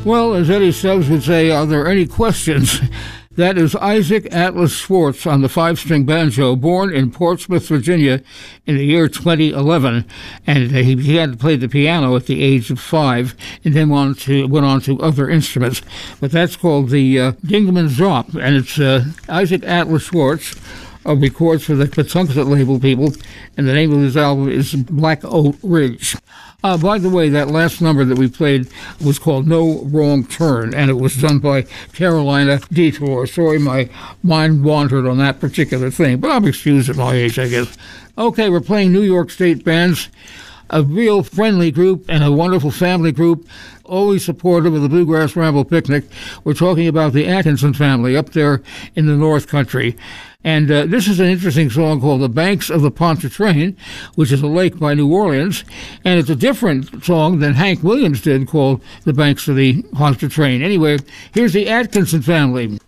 Well, as Eddie Stubbs would say, are there any questions? That is Isaac Atlas Schwartz on the five-string banjo, born in Portsmouth, Virginia in the year 2011. And he began to play the piano at the age of 5 and then went on to other instruments. But that's called the Dingman's Drop, and it's Isaac Atlas Schwartz. Records for the Patuxent label people, and the name of his album is Black Oak Ridge. By the way, that last number that we played was called No Wrong Turn, and it was done by Carolina Detour. Sorry, my mind wandered on that particular thing, but I'm excused at my age, I guess. Okay, we're playing New York State bands, a real friendly group and a wonderful family group, always supportive of the Bluegrass Ramble Picnic. We're talking about the Atkinson family up there in the North Country. And this is an interesting song called The Banks of the Pontchartrain, which is a lake by New Orleans. And it's a different song than Hank Williams did called The Banks of the Pontchartrain. Anyway, here's the Atkinson family.